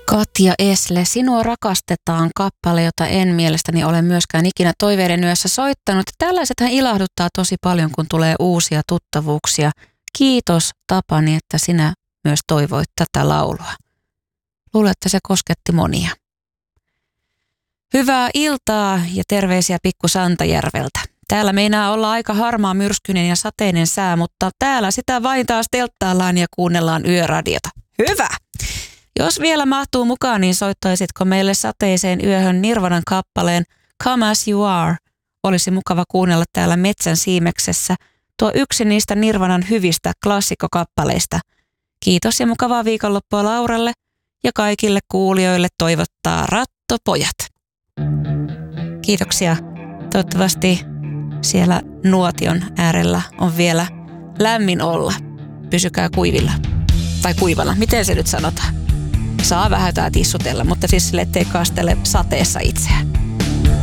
Katja Esle, Sinua rakastetaan kappale, jota en mielestäni ole myöskään ikinä Toiveiden yössä soittanut. Tällaisethan ilahduttaa tosi paljon, kun tulee uusia tuttavuuksia. Kiitos Tapani, että sinä myös toivoit tätä laulua. Luulen, että se kosketti monia. Hyvää iltaa ja terveisiä Pikku Santajärveltä. Täällä meinaa olla aika harmaa, myrskyinen ja sateinen sää, mutta täällä sitä vain taas telttaillaan ja kuunnellaan yöradiota. Hyvä! Jos vielä mahtuu mukaan, niin soittaisitko meille sateiseen yöhön Nirvanan kappaleen Come As You Are? Olisi mukava kuunnella täällä metsän siimeksessä. Tuo yksi niistä Nirvanan hyvistä klassikkokappaleista. Kiitos ja mukavaa viikonloppua Lauralle ja kaikille kuulijoille toivottaa Rattopojat. Kiitoksia. Toivottavasti siellä nuotion äärellä on vielä lämmin olla. Pysykää kuivilla. Tai kuivana. Miten se nyt sanotaan? Saa vähän tissutella, mutta siis sille ettei kastele sateessa itseään.